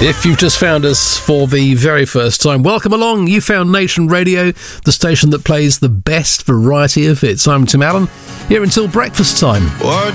If you've just found us for the very first time, welcome along. You found Nation Radio, the station that plays the best variety of hits. I'm Tim Allen, here until breakfast time.